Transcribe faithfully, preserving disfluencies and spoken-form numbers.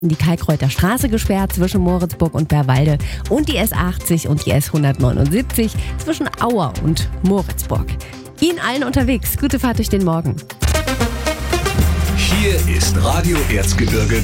die Kalkreuter Straße gesperrt zwischen Moritzburg und Bärwalde und die S achtzig und die S hundertneunundsiebzig zwischen Auer und Moritzburg. Ihnen allen unterwegs, gute Fahrt durch den Morgen. Hier ist Radio Erzgebirge